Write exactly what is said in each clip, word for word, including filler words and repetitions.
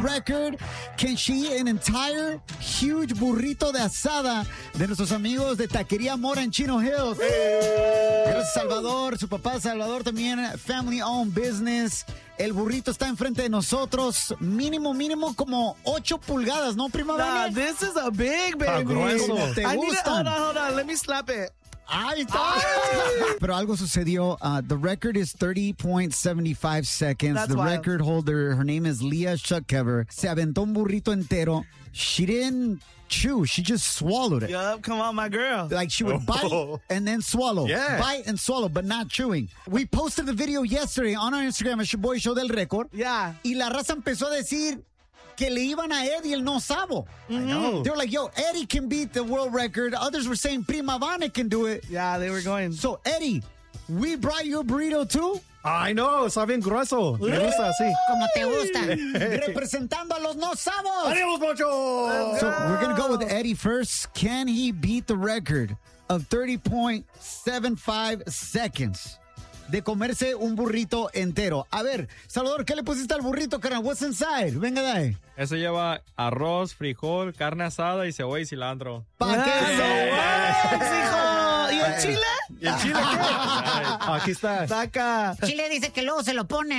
record? Can she eat an entire huge burrito de asada de nuestros amigos de Taquería Mora en Chino Hills? Gracias, Salvador. Su papá Salvador también, family owned business. El burrito está enfrente de nosotros. Mínimo, mínimo como ocho pulgadas, ¿no, prima? Nah, this is a big baby. Grueso. ¿Te I need it. gustan? Hold on, hold on. Let me slap it. Ahí está. Pero algo sucedió. Uh, the record is thirty point seven five seconds. That's the wild. record holder, her name is Leah Shuckkever. Se aventó un burrito entero. She didn't chew. She just swallowed it. Yup, come on, my girl. Like she would bite and then swallow. Yeah. Bite and swallow, but not chewing. We posted the video yesterday on our Instagram at Shaboy Show del Récord. Yeah. Y la raza empezó a decir que le iban a Eddie el no sabo. I know. They were like, yo, Eddie can beat the world record. Others were saying Prima Vane can do it. Yeah, they were going. So, Eddie, we brought you a burrito too. I know, está bien grueso. Me gusta así. Como te gusta. Representando a los no sabos. ¡Adiós, Mocho! So, we're going to go with Eddie first. Can he beat the record of thirty point seven five seconds de comerse un burrito entero? A ver, Salvador, ¿qué le pusiste al burrito, carnal? What's inside? Venga de ahí. Eso lleva arroz, frijol, carne asada y cebolla y cilantro. ¿Para qué? hijo! ¿Y el chile? ¿Y el chile qué? Aquí está. Saca. Chile dice que luego se lo pone.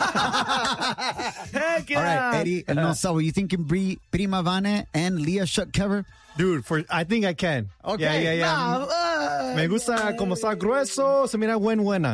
Heck All yeah. right, Eddie, el no sabo, you think you can beat Prima Vane and Leah Shuckkever? Dude, for, I think I can. Okay. Yeah, yeah, yeah. Nah, uh, Me gusta como está grueso, se mira buen buena.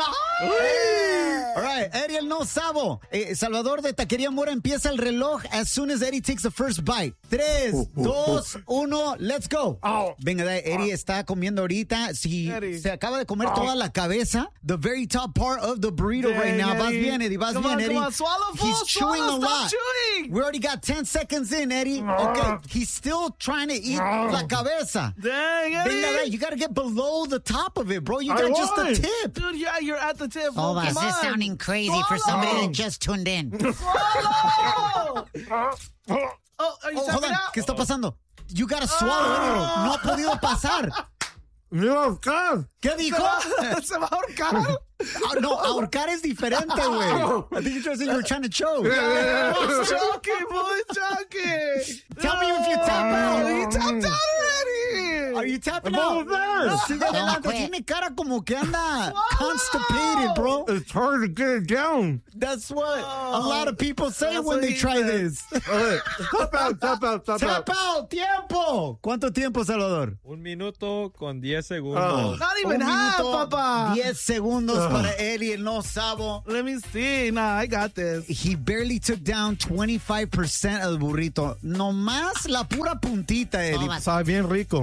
All right, Eddie el no sabo. Eh, Salvador de Taquería Mora empieza el reloj as soon as Eddie takes the first bite. Tres, dos, uno, let's go. Oh. Venga, de- Eddie está comiendo ahorita. Si Eddie. se acaba de comer toda la cabeza, the very top part of the burrito Dang, right now. Vas Eddie. bien, Eddie, vas Come bien, on, Eddie. come on, swallow full, He's chewing swallow, a stop lot. chewing. We already got ten seconds in, Eddie. Okay, he's still trying to eat la cabeza. Dang, Eddie. Venga, de- you got to get below the top of it, bro. You I got just the won. tip. Dude, yeah, you're at the tip. Oh, Come this on. is sounding crazy for somebody that just tuned in. Swallow! Oh, are you Oh, hold tapping on. out? ¿Qué está pasando? You gotta swallow it. No ha podido pasar. Mira, ¿qué? ¿Qué dijo? ¿Se va a ahorcar? Ah, no, ahorcar es diferente, güey. I think you're trying to say you were trying to choke. He's choking, boy, he's choking. Tell me if you tap out. He tapped out already. Are you tapping Vamos out? a ver. No, sigue adelante. quit. Tiene cara como que anda constipated, bro. It's hard to get it down. That's what a lot of people say That's when what they he try said. this. Okay, tap out, tap out, tap out. Tap out, tiempo. ¿Cuánto tiempo, Salvador? Un minuto con diez segundos. Oh. Not even Un half, minuto, papa. diez segundos para Eddie, el no sabo. Let me see. Nah, I got this. He barely took down twenty-five percent of the burrito. Nomás la pura puntita, Eddie. Toma. Sabe bien rico.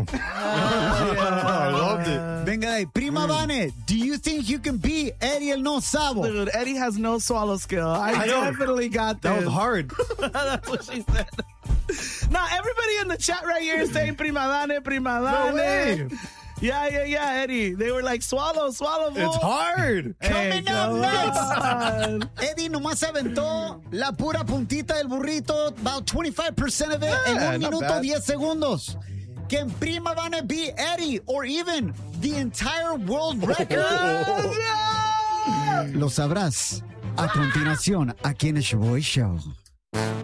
I loved it. Venga de ahí. Prima Vane, do you think you can beat Eddie el no sabo? Dude, Eddie has no swallow skill. I, I know. definitely got this. That was hard. That's what she said. Now, everybody in the chat right here is saying prima dane, prima No dane. way. Yeah, yeah, yeah, Eddie. They were like, swallow, swallow. It's fool. hard. Hey, Coming up come next. on. Eddie nomás aventó la pura puntita del burrito, about twenty-five percent of it, en Yeah, un not minuto bad. diez segundos. Can Prima Vane beat Eddie or even the entire world record? Yeah. Lo sabrás a continuación aquí en el Shaboy Show.